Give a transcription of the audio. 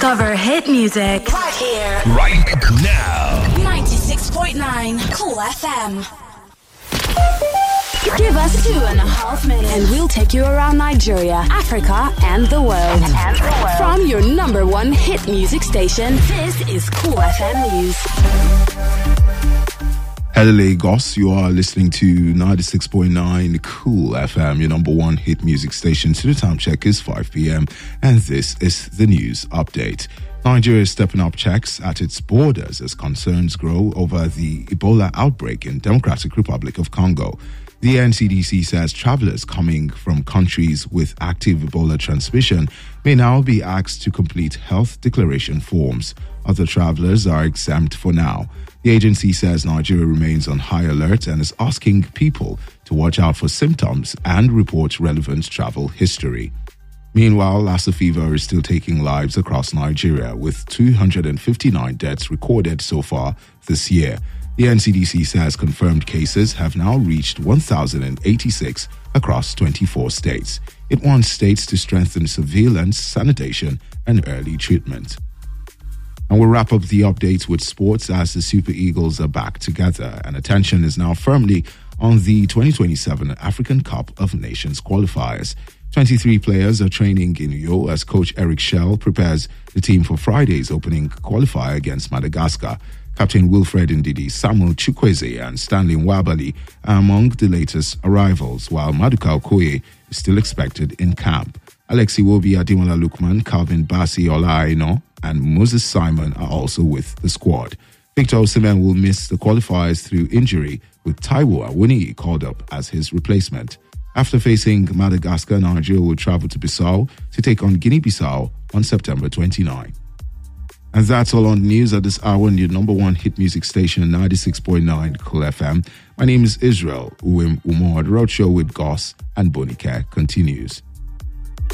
Discover hit music right here, right now. 96.9 Cool FM. Give us 2.5 minutes and we'll take you around Nigeria, Africa, and the world. From your number one hit music station, this is Cool FM News. Hello Lagos, you are listening to 96.9 Cool FM, your number one hit music station. So the time check is 5 p.m. and this is the news update. Nigeria is stepping up checks at its borders as concerns grow over the Ebola outbreak in Democratic Republic of Congo. The NCDC says travelers coming from countries with active Ebola transmission may now be asked to complete health declaration forms. Other travelers are exempt for now. The agency says Nigeria remains on high alert and is asking people to watch out for symptoms and report relevant travel history. Meanwhile, Lassa fever is still taking lives across Nigeria, with 259 deaths recorded so far this year. The NCDC says confirmed cases have now reached 1,086 across 24 states. It wants states to strengthen surveillance, sanitation, and early treatment. And we'll wrap up the updates with sports as the Super Eagles are back together, and attention is now firmly on the 2027 African Cup of Nations qualifiers. 23 players are training in Uyo as coach Eric Schell prepares the team for Friday's opening qualifier against Madagascar. Captain Wilfred Ndidi, Samuel Chukwueze and Stanley Nwabali are among the latest arrivals, while Maduka Okoye is still expected in camp. Alexi Wobi, Ademola Lookman, Calvin Bassi Olaino and Moses Simon are also with the squad. Victor Osimhen will miss the qualifiers through injury, with Taiwo Awoniyi called up as his replacement. After facing Madagascar, Nigeria will travel to Bissau to take on Guinea-Bissau on September 29. And that's all on the news at this hour on your number one hit music station, 96.9 Cool FM. My name is Israel Uwim Umar. The Roadshow with Goss and Bonike continues.